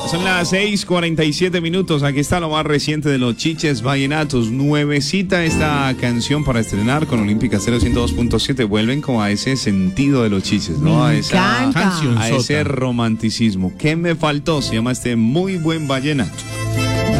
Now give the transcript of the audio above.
Son las 6:47 minutos. Aquí está lo más reciente de los Chiches Vallenatos. Nuevecita esta canción para estrenar con Olímpica 102.7. Vuelven como a ese sentido de los chiches, ¿no? A esa canción, a ese romanticismo. ¿Qué me faltó? Se llama este muy buen vallenato.